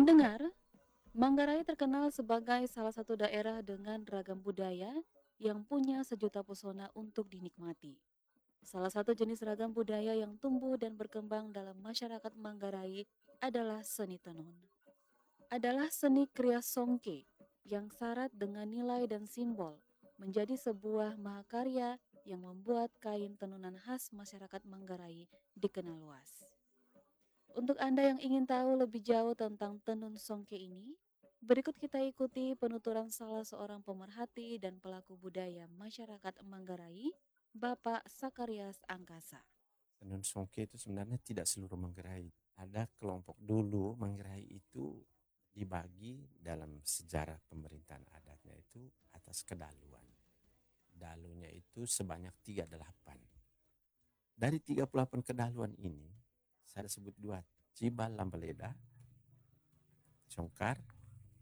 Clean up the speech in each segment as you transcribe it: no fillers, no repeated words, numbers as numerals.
Pendengar, Manggarai terkenal sebagai salah satu daerah dengan ragam budaya yang punya sejuta pesona untuk dinikmati. Salah satu jenis ragam budaya yang tumbuh dan berkembang dalam masyarakat Manggarai adalah seni tenun. Adalah seni kriya songke yang syarat dengan nilai dan simbol, menjadi sebuah mahakarya yang membuat kain tenunan khas masyarakat Manggarai dikenal luas. Untuk Anda yang ingin tahu lebih jauh tentang tenun songke ini, berikut kita ikuti penuturan salah seorang pemerhati dan pelaku budaya masyarakat Manggarai, Bapak Sakarias Angkasa. Tenun songke itu sebenarnya tidak seluruh Manggarai. Ada kelompok dulu Manggarai itu dibagi dalam sejarah pemerintahan adatnya itu atas kedaluan. Dalunya itu sebanyak 38. Dari 38 kedaluan ini, saya sebut dua, Cibal Lambaleda, Congkar,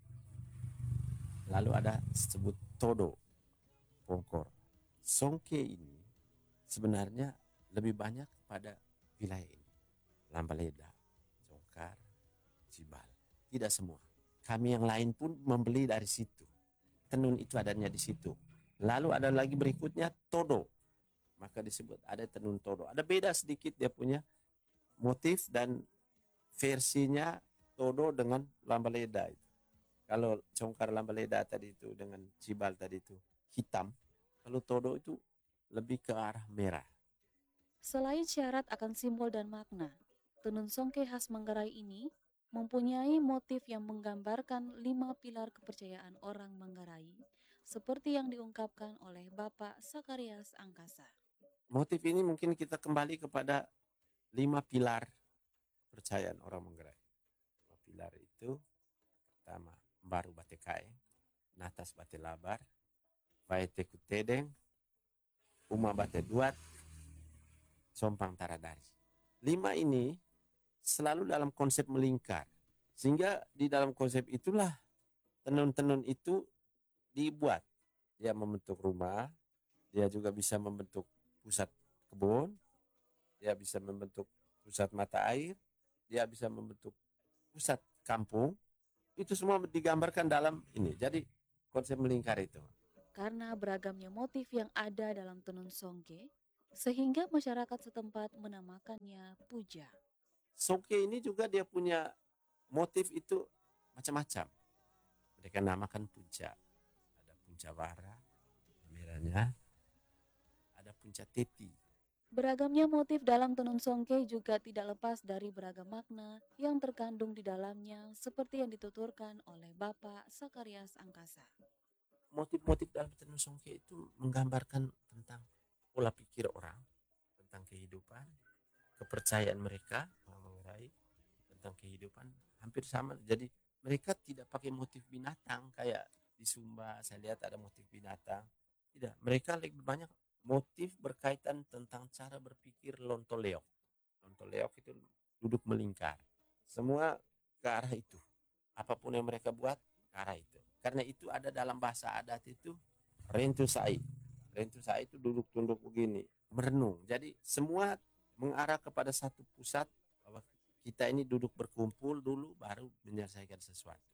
lalu ada sebut Todo, Pongkor. Songke ini sebenarnya lebih banyak pada wilayah ini. Lambaleda, Congkar, Cibal. Tidak semua. Kami yang lain pun membeli dari situ. Tenun itu adanya di situ. Lalu ada lagi berikutnya Todo. Maka disebut ada tenun Todo. Ada beda sedikit dia punya motif dan versinya Todo dengan Lambaleda itu. Kalau Congkar Lambaleda tadi itu dengan Cibal tadi itu hitam. Kalau Todo itu lebih ke arah merah. Selain syarat akan simbol dan makna, tenun songke khas Manggarai ini mempunyai motif yang menggambarkan 5 pilar kepercayaan orang Manggarai, seperti yang diungkapkan oleh Bapak Sakarias Angkasa. Motif ini mungkin kita kembali kepada 5 pilar kepercayaan orang Manggarai. 5 pilar itu pertama baru batekae, natas bate labar, baite kutedeng, uma bate duat, sompang taradari. 5 ini selalu dalam konsep melingkar. Sehingga di dalam konsep itulah tenun-tenun itu dibuat. Dia membentuk rumah, dia juga bisa membentuk pusat kebun, dia bisa membentuk pusat mata air, dia bisa membentuk pusat kampung. Itu semua digambarkan dalam ini. Jadi konsep melingkar itu. Karena beragamnya motif yang ada dalam tenun songke, sehingga masyarakat setempat menamakannya puja. Songke ini juga dia punya motif itu macam-macam. Mereka namakan punca. Ada punca wara, merahnya. Ada punca teti. Beragamnya motif dalam tenun songke juga tidak lepas dari beragam makna yang terkandung di dalamnya seperti yang dituturkan oleh Bapak Sakarias Angkasa. Motif-motif dalam tenun songke itu menggambarkan tentang pola pikir orang, tentang kehidupan, kepercayaan mereka, orang Manggarai, tentang kehidupan hampir sama. Jadi mereka tidak pakai motif binatang kayak di Sumba saya lihat ada motif binatang. Tidak, mereka lebih banyak motif berkaitan tentang cara berpikir lontoleok. Lontoleok itu duduk melingkar. Semua ke arah itu. Apapun yang mereka buat ke arah itu. Karena itu ada dalam bahasa adat itu rentu sai. Rentu sai itu duduk tunduk begini, merenung. Jadi semua mengarah kepada satu pusat bahwa kita ini duduk berkumpul dulu baru menyelesaikan sesuatu.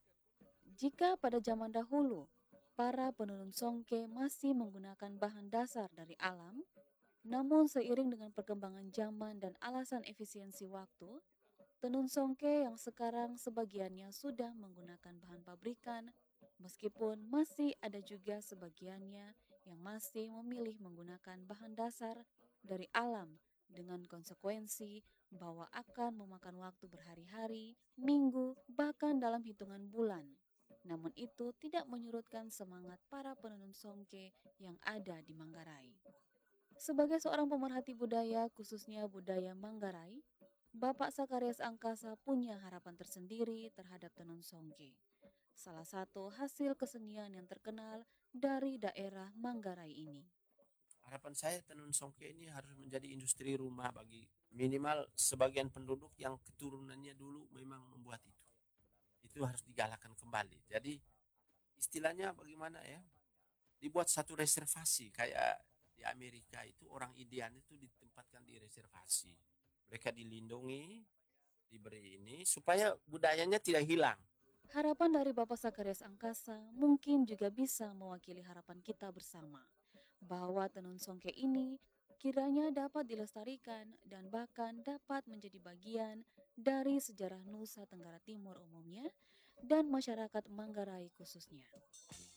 Jika pada zaman dahulu, para penenun songke masih menggunakan bahan dasar dari alam, namun seiring dengan perkembangan zaman dan alasan efisiensi waktu, tenun songke yang sekarang sebagiannya sudah menggunakan bahan pabrikan, meskipun masih ada juga sebagiannya yang masih memilih menggunakan bahan dasar dari alam dengan konsekuensi bahwa akan memakan waktu berhari-hari, minggu, bahkan dalam hitungan bulan. Namun itu tidak menyurutkan semangat para penenun songke yang ada di Manggarai. Sebagai seorang pemerhati budaya, khususnya budaya Manggarai, Bapak Sakarias Angkasa punya harapan tersendiri terhadap tenun songke. Salah satu hasil kesenian yang terkenal dari daerah Manggarai ini. Harapan saya tenun songke ini harus menjadi industri rumah bagi minimal sebagian penduduk yang keturunannya dulu memang membuat itu. Itu harus digalakkan kembali. Jadi istilahnya bagaimana ya? Dibuat satu reservasi kayak di Amerika itu orang Indian itu ditempatkan di reservasi. Mereka dilindungi, diberi ini supaya budayanya tidak hilang. Harapan dari Bapak Sakarias Angkasa mungkin juga bisa mewakili harapan kita bersama, bahwa tenun songke ini kiranya dapat dilestarikan dan bahkan dapat menjadi bagian dari sejarah Nusa Tenggara Timur umumnya dan masyarakat Manggarai khususnya.